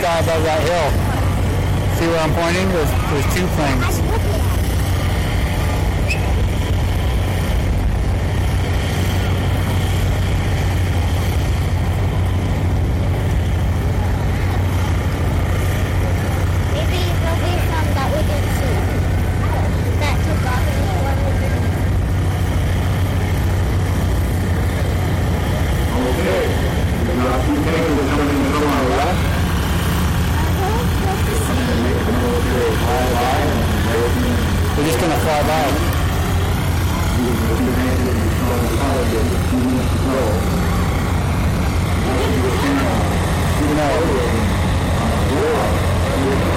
sky above that hill. See where I'm pointing? There's two planes. Maybe there'll be some that we didn't see. That took off before we didn't. Okay. We got two planes coming from our left. We're just gonna fly by. No.